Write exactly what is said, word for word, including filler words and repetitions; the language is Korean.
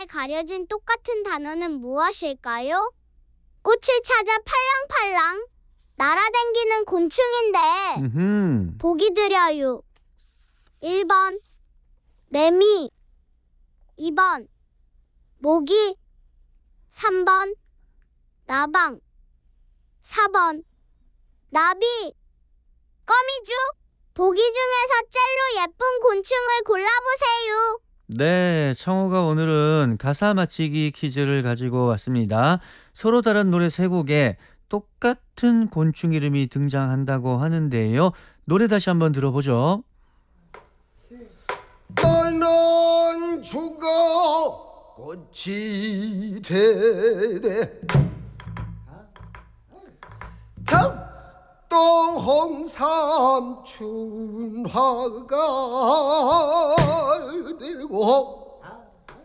가려진 똑같은 단어는 무엇일까요? 꽃을 찾아 팔랑팔랑 날아다니는 곤충인데 음흠. 보기 드려요. 일 번 매미, 이 번 모기, 삼 번 나방, 사 번 나비. 거미줄. 보기 중에서 젤로 예쁜 곤충을 골라보세요. 네, 청호가 오늘은 가사 맞히기 퀴즈를 가지고 왔습니다. 서로 다른 노래 세 곡에 똑같은 곤충 이름이 등장한다고 하는데요. 노래 다시 한번 들어보죠. 너는 죽어 꽃이 되되 벽동 삼춘화가 되고